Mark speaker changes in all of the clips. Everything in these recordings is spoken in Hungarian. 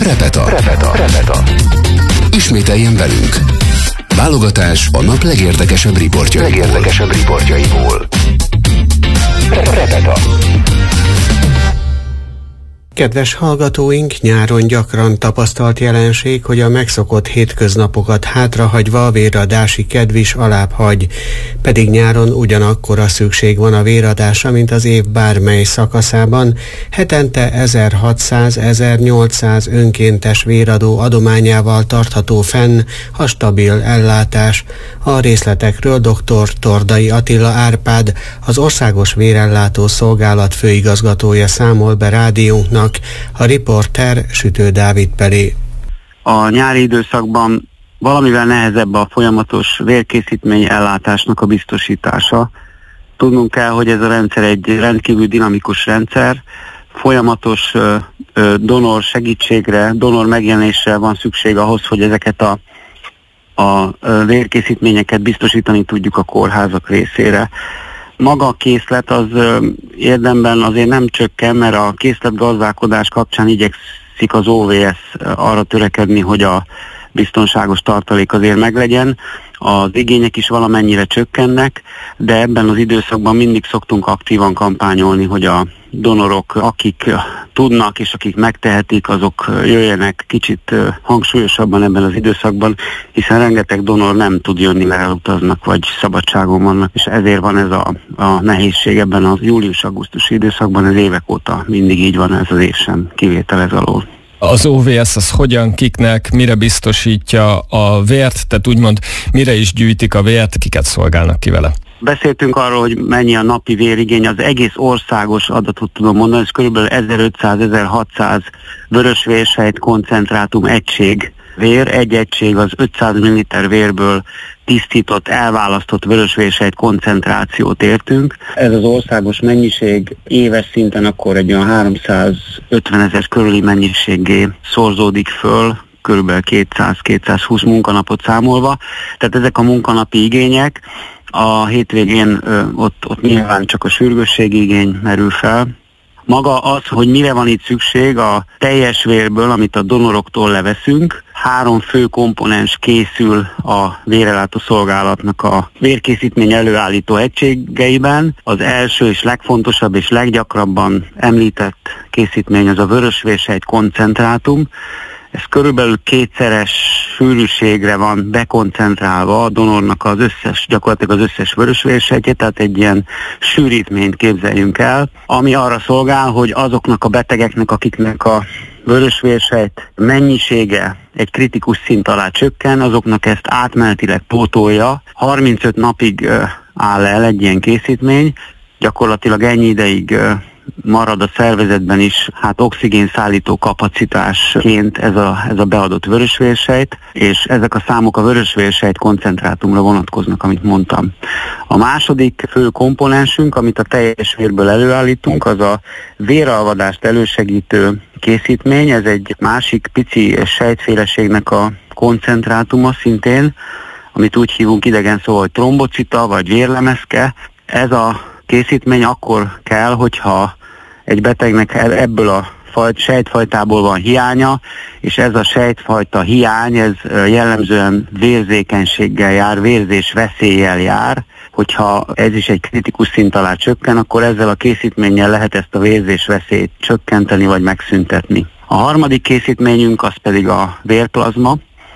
Speaker 1: Repeta. Ismételjen velünk. Válogatás a nap legérdekesebb riportjaiból. Repeta.
Speaker 2: Kedves hallgatóink, nyáron gyakran tapasztalt jelenség, hogy a megszokott hétköznapokat hátrahagyva a véradási kedv is alább hagy. Pedig nyáron ugyanakkora szükség van a véradásra, mint az év bármely szakaszában. Hetente 1600-1800 önkéntes véradó adományával tartható fenn a stabil ellátás. A részletekről dr. Tordai Attila Árpád, az Országos Vérellátó Szolgálat főigazgatója számol be rádiónknak. A riporter Sütő Dávid Pelé.
Speaker 3: A nyári időszakban valamivel nehezebb a folyamatos vérkészítmény ellátásnak a biztosítása. Tudnunk kell, hogy ez a rendszer egy rendkívül dinamikus rendszer, folyamatos donor segítségre, donor megjelenésre van szükség ahhoz, hogy ezeket a vérkészítményeket biztosítani tudjuk a kórházak részére. Maga a készlet az érdemben azért nem csökken, mert a készletgazdálkodás kapcsán igyekszik az OVS arra törekedni, hogy a biztonságos tartalék azért meglegyen. Az igények is valamennyire csökkennek, de ebben az időszakban mindig szoktunk aktívan kampányolni, hogy a donorok, akik tudnak és akik megtehetik, azok jöjjenek kicsit hangsúlyosabban ebben az időszakban, hiszen rengeteg donor nem tud jönni, mert elutaznak vagy szabadságon vannak, és ezért van ez a nehézség ebben a július-augusztusi időszakban, ez évek óta mindig így van, ez az év sem kivétel ez alól.
Speaker 4: Az OVS az hogyan, kiknek, mire biztosítja a vért, tehát úgymond mire is gyűjtik a vért, kiket szolgálnak ki vele?
Speaker 3: Beszéltünk arról, hogy mennyi a napi vérigény, az egész országos adatot tudom mondani, ez körülbelül 1500-1600 vörösvérsejt koncentrátum egység vér, egy egység az 500 ml vérből tisztított, elválasztott vörösvérsejt koncentrációt értünk. Ez az országos mennyiség éves szinten akkor egy olyan 350 000 körüli mennyiségé szorzódik föl, körülbelül 200-220 munkanapot számolva. Tehát ezek a munkanapi igények. A hétvégén ott nyilván csak a sürgősségi igény merül fel. Maga az, hogy mire van itt szükség, a teljes vérből, amit a donoroktól leveszünk, 3 fő komponens készül a vérellátó szolgálatnak a vérkészítmény előállító egységeiben. Az első és legfontosabb és leggyakrabban említett készítmény az a vörösvérsejt koncentrátum. Ez körülbelül 2-szeres sűrűségre van bekoncentrálva a donornak gyakorlatilag az összes vörösvérsejtje, tehát egy ilyen sűrítményt képzeljünk el, ami arra szolgál, hogy azoknak a betegeknek, akiknek a vörösvérsejt mennyisége egy kritikus szint alá csökken, azoknak ezt átmenetileg pótolja. 35 napig áll el egy ilyen készítmény, gyakorlatilag ennyi ideig marad a szervezetben is oxigénszállító kapacitásként ez a beadott vörösvérsejt, és ezek a számok a vörösvérsejt koncentrátumra vonatkoznak, amit mondtam. A második fő komponensünk, amit a teljes vérből előállítunk, az a véralvadást elősegítő készítmény, ez egy másik pici sejtféleségnek a koncentrátuma szintén, amit úgy hívunk idegen szóval, hogy trombocita vagy vérlemezke. Ez a készítmény akkor kell, hogyha egy betegnek ebből a sejtfajtából van hiánya, és ez a sejtfajta hiány, ez jellemzően vérzékenységgel jár, vérzés veszéllyel jár. Hogyha ez is egy kritikus szint alá csökken, akkor ezzel a készítménnyel lehet ezt a vérzés veszélyt csökkenteni vagy megszüntetni. A harmadik készítményünk az pedig a vérplazma.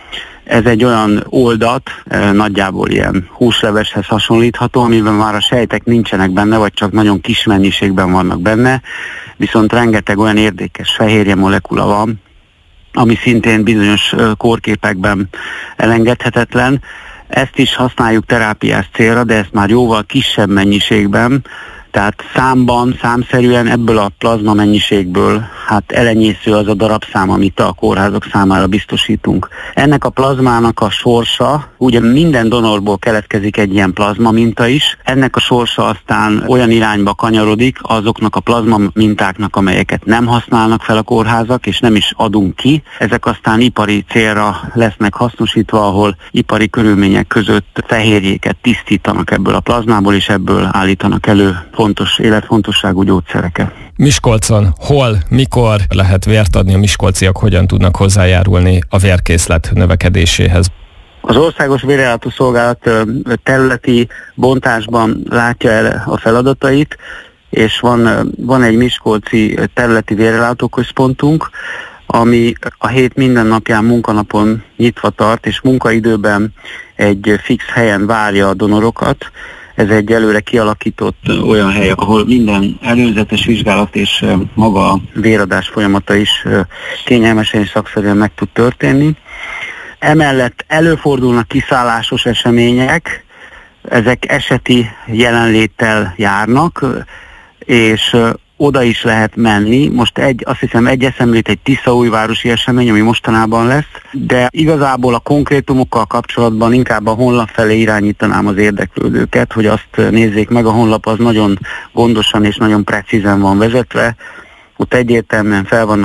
Speaker 3: Ez egy olyan oldat, nagyjából ilyen húsleveshez hasonlítható, amiben már a sejtek nincsenek benne, vagy csak nagyon kis mennyiségben vannak benne, viszont rengeteg olyan érdekes fehérje molekula van, ami szintén bizonyos kórképekben elengedhetetlen. Ezt is használjuk terápiás célra, de ezt már jóval kisebb mennyiségben, tehát számszerűen ebből a plazma mennyiségből elenyésző az a darabszám, amit a kórházak számára biztosítunk. Ennek a plazmának a sorsa, ugye minden donorból keletkezik egy ilyen plazma minta is, ennek a sorsa aztán olyan irányba kanyarodik azoknak a plazma mintáknak, amelyeket nem használnak fel a kórházak, és nem is adunk ki. Ezek aztán ipari célra lesznek hasznosítva, ahol ipari körülmények között fehérjéket tisztítanak ebből a plazmából, és ebből állítanak elő fontos, életfontosságú gyógyszereket.
Speaker 4: Miskolcon hol, mikor lehet vért adni, a miskolciak hogyan tudnak hozzájárulni a vérkészlet növekedéséhez?
Speaker 3: Az Országos Vérellátó Szolgálat területi bontásban látja el a feladatait, és van egy miskolci területi vérellátóközpontunk, ami a hét minden napján munkanapon nyitva tart, és munkaidőben egy fix helyen várja a donorokat. Ez egy előre kialakított olyan hely, ahol minden előzetes vizsgálat és maga a véradás folyamata is kényelmesen és szakszerűen meg tud történni. Emellett előfordulnak kiszállásos események, ezek eseti jelenléttel járnak, és oda is lehet menni. Most azt hiszem egy eszemlét egy tiszaújvárosi esemény, ami mostanában lesz, de igazából a konkrétumokkal kapcsolatban inkább a honlap felé irányítanám az érdeklődőket, hogy azt nézzék meg, a honlap az nagyon gondosan és nagyon precízen van vezetve, ott egyértelműen fel vannak